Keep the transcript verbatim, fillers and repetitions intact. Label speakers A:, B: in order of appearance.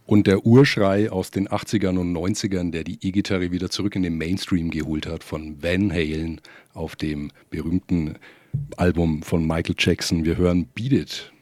A: Und der Urschrei aus den achtzigern und neunzigern, der die E-Gitarre wieder zurück in den Mainstream geholt hat, von Van Halen auf dem berühmten Album von Michael Jackson. Wir hören Beat It.